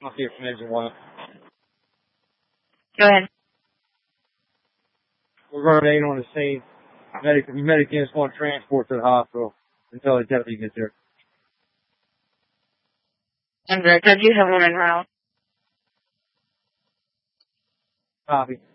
I'll see if Meg's one. Go ahead. We're running on the scene. Medic units want transport to the hospital until the deputy gets there. And I do have one en route. Copy.